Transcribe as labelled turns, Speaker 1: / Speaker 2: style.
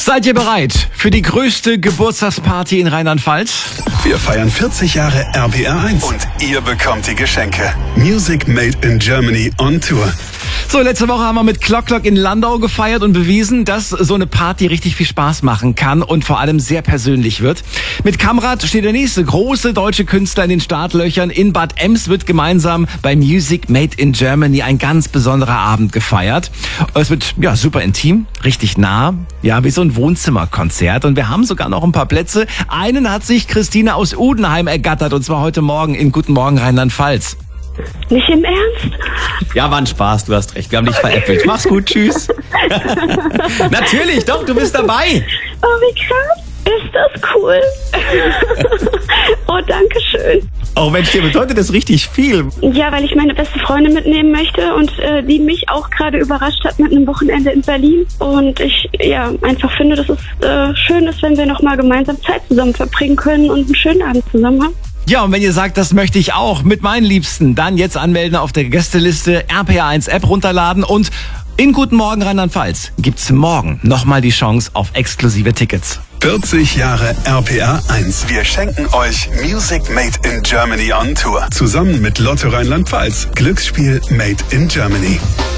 Speaker 1: Seid ihr bereit für die größte Geburtstagsparty in Rheinland-Pfalz?
Speaker 2: Wir feiern 40 Jahre RPR1 und ihr bekommt die Geschenke. Music Made in Germany on Tour.
Speaker 1: So, letzte Woche haben wir mit Clock Clock in Landau gefeiert und bewiesen, dass so eine Party richtig viel Spaß machen kann und vor allem sehr persönlich wird. Mit Kamrat steht der nächste große deutsche Künstler in den Startlöchern. In Bad Ems wird gemeinsam bei Music Made in Germany ein ganz besonderer Abend gefeiert. Es wird super intim, richtig nah, wie so ein Wohnzimmerkonzert. Und wir haben sogar noch ein paar Plätze. Einen hat sich Christine aus Udenheim ergattert, und zwar heute Morgen in Guten Morgen Rheinland-Pfalz.
Speaker 3: Nicht im Ernst?
Speaker 1: Ja, war ein Spaß, du hast recht. Wir haben dich veräppelt. Mach's gut, tschüss. Natürlich, doch, du bist dabei.
Speaker 3: Oh, wie krass. Ist das cool. Oh, danke schön.
Speaker 1: Oh Mensch, dir bedeutet das richtig viel.
Speaker 3: Ja, weil ich meine beste Freundin mitnehmen möchte und die mich auch gerade überrascht hat mit einem Wochenende in Berlin. Und ich einfach finde, dass es schön ist, wenn wir nochmal gemeinsam Zeit zusammen verbringen können und einen schönen Abend zusammen haben.
Speaker 1: Ja, und wenn ihr sagt, das möchte ich auch mit meinen Liebsten, dann jetzt anmelden auf der Gästeliste, RPR1 App runterladen, und in Guten Morgen Rheinland-Pfalz gibt's morgen nochmal die Chance auf exklusive Tickets.
Speaker 2: 40 Jahre RPR1. Wir schenken euch Music Made in Germany on Tour. Zusammen mit Lotto Rheinland-Pfalz. Glücksspiel Made in Germany.